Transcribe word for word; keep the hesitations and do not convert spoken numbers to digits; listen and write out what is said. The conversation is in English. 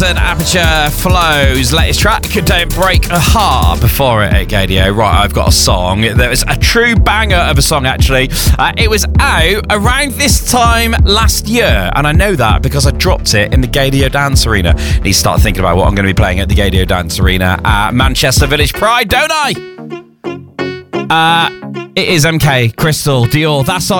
Aperture Flows, latest track, Don't Break a Heart. Before it at Gadio, right, I've got a song. There was a true banger of a song, actually. Uh, it was out around this time last year, and I know that because I dropped it in the Gadio Dance Arena. Need to start thinking about what I'm going to be playing at the Gadio Dance Arena at Manchester Village Pride, don't I? Uh, it is M K, Crystal, Dior, that's all.